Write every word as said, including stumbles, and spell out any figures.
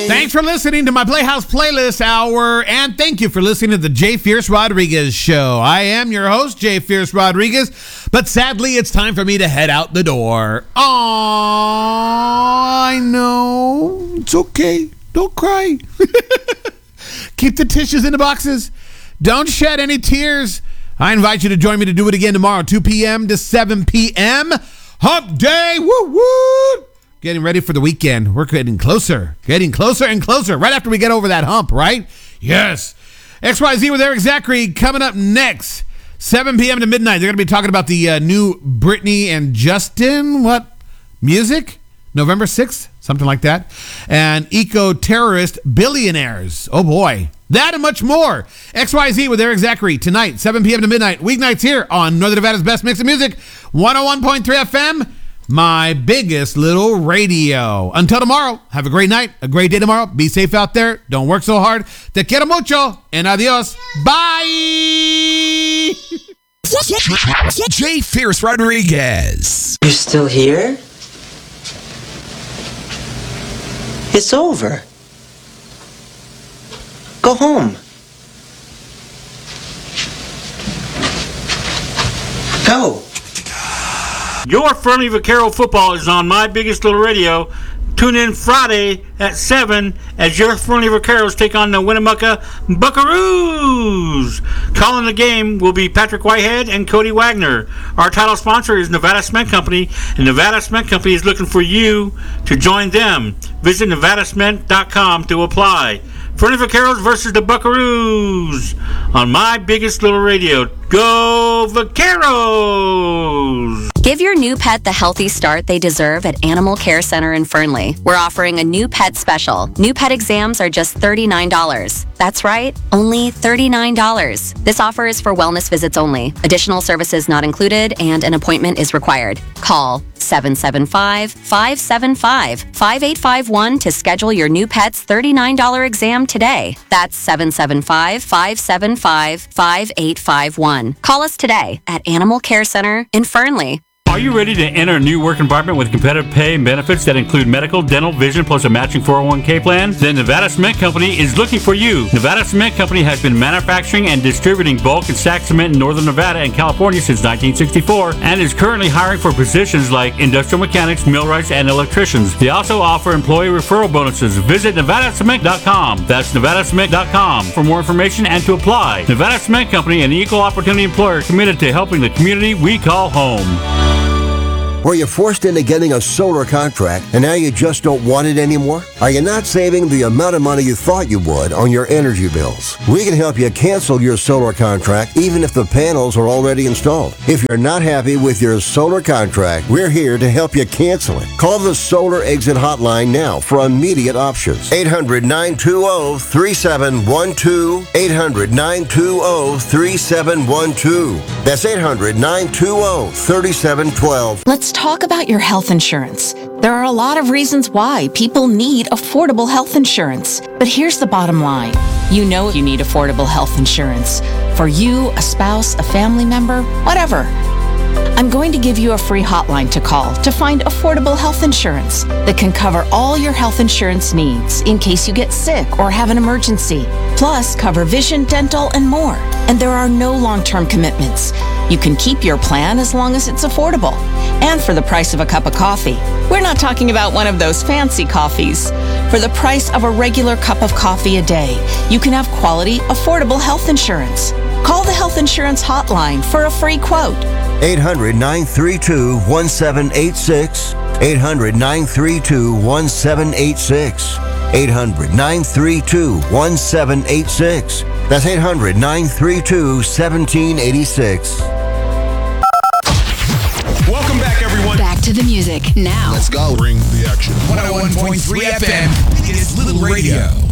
Thanks for listening to my Playhouse Playlist Hour, and thank you for listening to the Jay Fierce Rodriguez Show. I am your host, Jay Fierce Rodriguez, but sadly, it's time for me to head out the door. Aww, I know. It's okay. Don't cry. Keep the tissues in the boxes. Don't shed any tears. I invite you to join me to do it again tomorrow, two p.m. to seven p.m. Hump Day. Woo woo. Getting ready for the weekend. We're getting closer. Getting closer and closer. Right after we get over that hump, right? Yes. X Y Z with Eric Zachary coming up next. seven p.m. to midnight. They're going to be talking about the uh, new Britney and Justin, what, music? November sixth? Something like that. And eco-terrorist billionaires. Oh, boy. That and much more. X Y Z with Eric Zachary tonight, seven p.m. to midnight. Weeknights here on Northern Nevada's best mix of music, one oh one point three F M, my biggest little radio. Until tomorrow, have a great night, a great day tomorrow. Be safe out there. Don't work so hard. Te quiero mucho, and adios. Bye! Jay Fierce Rodriguez. You're still here? It's over. Go home. Go. Your Fernley Vaquero football is on My Biggest Little Radio. Tune in Friday at seven as your Fernley Vaqueros take on the Winnemucca Buckaroos. Calling the game will be Patrick Whitehead and Cody Wagner. Our title sponsor is Nevada Cement Company, and Nevada Cement Company is looking for you to join them. Visit nevada cement dot com to apply. Fernley Vaqueros versus the Buckaroos on My Biggest Little Radio. Go Vaqueros! Give your new pet the healthy start they deserve at Animal Care Center in Fernley. We're offering a new pet special. New pet exams are just thirty-nine dollars. That's right, only thirty-nine dollars. This offer is for wellness visits only. Additional services not included, and an appointment is required. Call seven seven five, five seven five, five eight five one to schedule your new pet's thirty-nine dollars exam today. That's seven seven five, five seven five, five eight five one. Call us today at Animal Care Center in Fernley. Are you ready to enter a new work environment with competitive pay and benefits that include medical, dental, vision, plus a matching four oh one k plan? Then Nevada Cement Company is looking for you. Nevada Cement Company has been manufacturing and distributing bulk and stack cement in Northern Nevada and California since nineteen sixty-four and is currently hiring for positions like industrial mechanics, millwrights, and electricians. They also offer employee referral bonuses. Visit nevada cement dot com. That's nevada cement dot com for more information and to apply. Nevada Cement Company, an equal opportunity employer committed to helping the community we call home. Were you forced into getting a solar contract and now you just don't want it anymore? Are you not saving the amount of money you thought you would on your energy bills? We can help you cancel your solar contract even if the panels are already installed. If you're not happy with your solar contract, we're here to help you cancel it. Call the Solar Exit Hotline now for immediate options. eight hundred, nine two zero, three seven one two. eight hundred, nine two zero, three seven one two. That's eight hundred, nine two zero, three seven one two. Let's talk about your health insurance. There are a lot of reasons why people need affordable health insurance. But here's the bottom line. You know you need affordable health insurance. For you, a spouse, a family member, whatever. I'm going to give you a free hotline to call to find affordable health insurance that can cover all your health insurance needs in case you get sick or have an emergency. Plus, cover vision, dental, and more. And there are no long-term commitments. You can keep your plan as long as it's affordable. And for the price of a cup of coffee. We're not talking about one of those fancy coffees. For the price of a regular cup of coffee a day, you can have quality, affordable health insurance. Call the Health Insurance Hotline for a free quote. eight hundred, nine three two, one seven eight six. eight hundred, nine three two, one seven eight six. eight hundred, nine three two, one seven eight six. That's eight hundred, nine three two, one seven eight six. Welcome back, everyone. Back to the music now. Let's go. Bring the action. one oh one point three F M, biggest little radio.